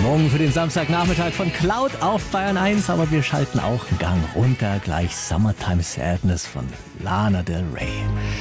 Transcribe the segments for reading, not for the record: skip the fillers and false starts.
Schwung für den Samstagnachmittag von Cloud auf Bayern 1, aber wir schalten auch einen Gang runter, gleich Summertime Sadness von Lana Del Rey.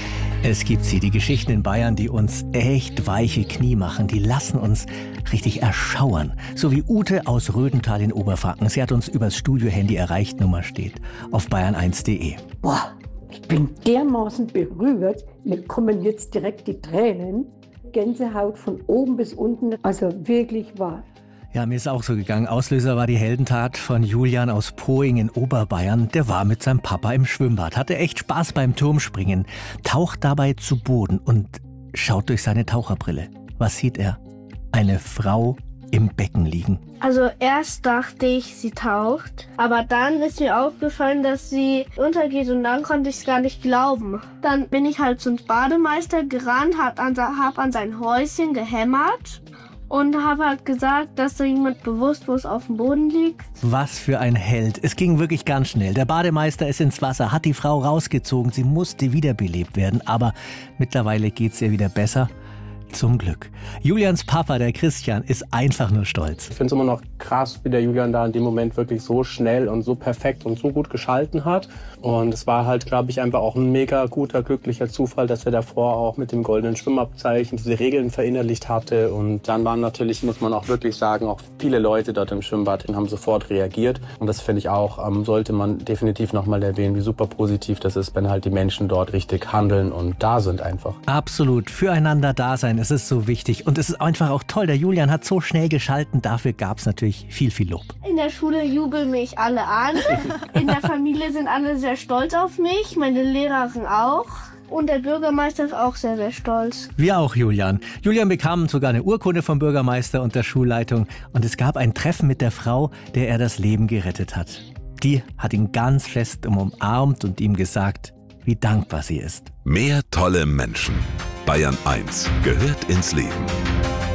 Es gibt sie, die Geschichten in Bayern, die uns echt weiche Knie machen, die lassen uns richtig erschauern. So wie Ute aus Rödental in Oberfranken. Sie hat uns übers Studio-Handy erreicht, Nummer steht auf bayern1.de. Boah, ich bin dermaßen berührt, mir kommen jetzt direkt die Tränen. Gänsehaut von oben bis unten, also wirklich wahr. Ja, mir ist auch so gegangen. Auslöser war die Heldentat von Julian aus Poing in Oberbayern. Der war mit seinem Papa im Schwimmbad, hatte echt Spaß beim Turmspringen, taucht dabei zu Boden und schaut durch seine Taucherbrille. Was sieht er? Eine Frau im Becken liegen. Also erst dachte ich, sie taucht, aber dann ist mir aufgefallen, dass sie untergeht und dann konnte ich es gar nicht glauben. Dann bin ich halt zum Bademeister gerannt, hab an sein Häuschen gehämmert und habe halt gesagt, dass da jemand bewusstlos auf dem Boden liegt. Was für ein Held. Es ging wirklich ganz schnell. Der Bademeister ist ins Wasser, hat die Frau rausgezogen. Sie musste wiederbelebt werden, aber mittlerweile geht's ihr wieder besser. Zum Glück. Julians Papa, der Christian, ist einfach nur stolz. Ich finde es immer noch krass, wie der Julian da in dem Moment wirklich so schnell und so perfekt und so gut geschalten hat. Und es war halt, glaube ich, einfach auch ein mega guter, glücklicher Zufall, dass er davor auch mit dem goldenen Schwimmabzeichen diese Regeln verinnerlicht hatte. Und dann waren natürlich, muss man auch wirklich sagen, auch viele Leute dort im Schwimmbad und haben sofort reagiert. Und das finde ich auch, sollte man definitiv nochmal erwähnen, wie super positiv das ist, wenn halt die Menschen dort richtig handeln und da sind einfach. Absolut, füreinander da sein. Es ist so wichtig und es ist einfach auch toll. Der Julian hat so schnell geschalten, dafür gab es natürlich viel, viel Lob. In der Schule jubeln mich alle an. In der Familie sind alle sehr stolz auf mich, meine Lehrerin auch. Und der Bürgermeister ist auch sehr, sehr stolz. Wir auch, Julian. Julian bekam sogar eine Urkunde vom Bürgermeister und der Schulleitung. Und es gab ein Treffen mit der Frau, der er das Leben gerettet hat. Die hat ihn ganz fest umarmt und ihm gesagt, wie dankbar sie ist. Mehr tolle Menschen. Bayern 1 gehört ins Leben.